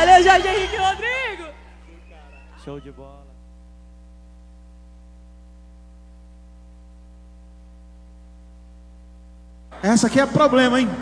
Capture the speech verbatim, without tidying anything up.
Valeu, Jorge Henrique Rodrigo. Show de bola. Essa aqui é problema, hein?